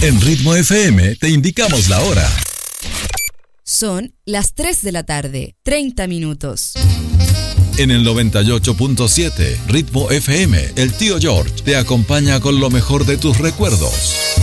En Ritmo FM te indicamos la hora. Son las 3 de la tarde, 30 minutos. En el 98.7 Ritmo FM, el tío George te acompaña con lo mejor de tus recuerdos.